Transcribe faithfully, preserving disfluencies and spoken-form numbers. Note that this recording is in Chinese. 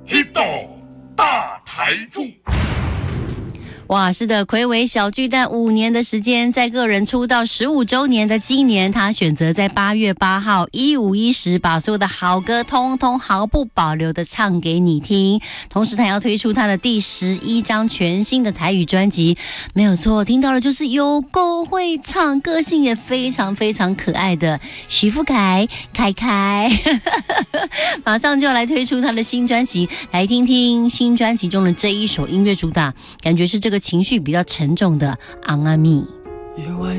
一道大台柱。 哇，是的，睽违小巨蛋五年的时间，在个人出道十五周年的今年，他选择在八月八号一五一十把所有的好歌通通毫不保留的唱给你听。同时，他要推出他的第十一张全新的台语专辑，没有错，听到了就是有够会唱，个性也非常非常可爱的徐富凯凯凯，马上就要来推出他的新专辑，来听听新专辑中的这一首音乐主打，感觉是这个情绪比较沉重的《昂阿密》。